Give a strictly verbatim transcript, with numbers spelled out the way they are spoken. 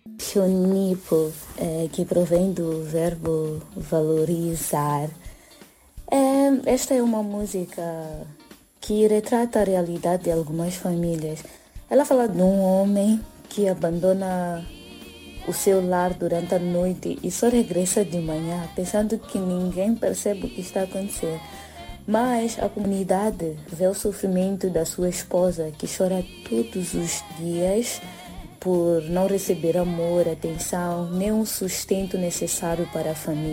Chonipo, é, que provém do verbo valorizar. É, esta é uma música que retrata a realidade de algumas famílias. Ela fala de um homem que abandona o seu lar durante a noite e só regressa de manhã, pensando que ninguém percebe o que está acontecendo. Mas a comunidade vê o sofrimento da sua esposa, que chora todos os dias por não receber amor, atenção, nem o sustento necessário para a família.